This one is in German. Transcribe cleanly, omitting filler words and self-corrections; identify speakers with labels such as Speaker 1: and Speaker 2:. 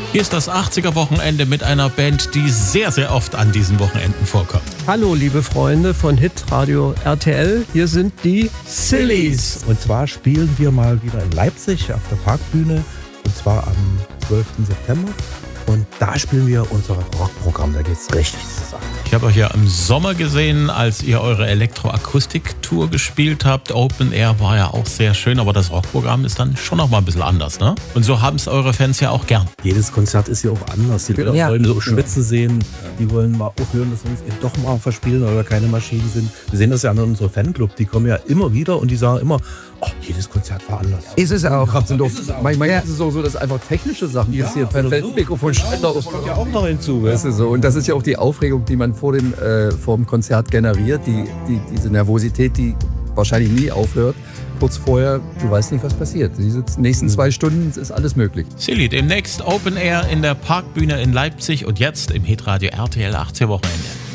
Speaker 1: Hier ist das 80er-Wochenende mit einer Band, die sehr, sehr oft an diesen Wochenenden vorkommt.
Speaker 2: Hallo, liebe Freunde von Hitradio RTL. Hier sind die Sillies.
Speaker 3: Und zwar spielen wir mal wieder in Leipzig auf der Parkbühne. Und zwar am 12. September. Und da spielen wir unser Rockprogramm. Da geht's richtig zur Sache.
Speaker 1: Ich habe euch ja im Sommer gesehen, als ihr eure Elektroakustik-Tour gespielt habt. Open Air war ja auch sehr schön, aber das Rockprogramm ist dann schon noch mal ein bisschen anders, ne? Und so haben es eure Fans ja auch gern.
Speaker 3: Jedes Konzert ist ja auch anders. Die Leute wollen so schwitzen sehen. Die wollen mal auch hören, dass wir uns doch mal verspielen oder keine Maschinen sind. Wir sehen das ja an unserem Fanclub. Die kommen ja immer wieder und die sagen immer, oh, jedes Konzert war anders.
Speaker 4: Ist es auch. Manchmal ist es auch so, dass einfach technische Sachen passieren. Mikrofonständer.
Speaker 3: Das kommt ja auch noch hinzu.
Speaker 4: Das ist so. Und das ist ja auch die Aufregung, die man vor dem Konzert generiert. Diese Nervosität, die wahrscheinlich nie aufhört. Kurz vorher, du weißt nicht, was passiert. Diese nächsten 2 Stunden ist alles möglich.
Speaker 1: Silly, demnächst Open Air in der Parkbühne in Leipzig und jetzt im Hitradio RTL 80er Wochenende.